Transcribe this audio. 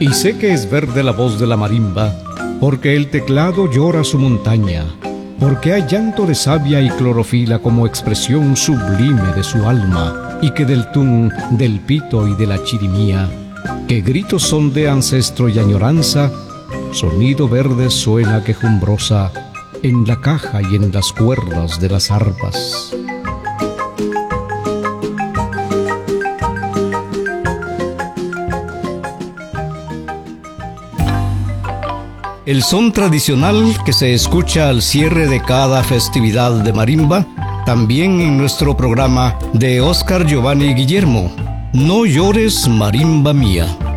Y sé que es verde la voz de la marimba, porque el teclado llora su montaña, porque hay llanto de savia y clorofila como expresión sublime de su alma, y que del tun, del pito y de la chirimía, que gritos son de ancestro y añoranza, sonido verde suena quejumbrosa en la caja y en las cuerdas de las arpas. El son tradicional que se escucha al cierre de cada festividad de marimba, también en nuestro programa de Óscar Giovanni Guillermo, No llores, marimba mía.